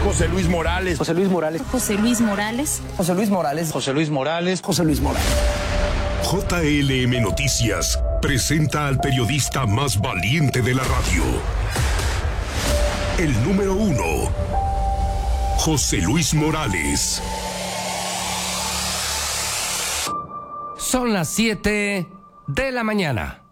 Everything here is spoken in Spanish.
José Luis Morales. José Luis Morales. José Luis Morales. José Luis Morales. José Luis Morales. José Luis Morales. JLM Noticias presenta al periodista más valiente de la radio. El número 1, José Luis Morales. Son las 7 de la mañana.